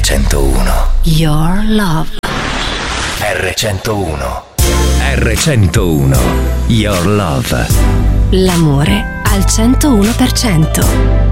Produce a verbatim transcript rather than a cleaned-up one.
centouno. Your love. R centouno. R centouno. Your love. L'amore al centouno per cento.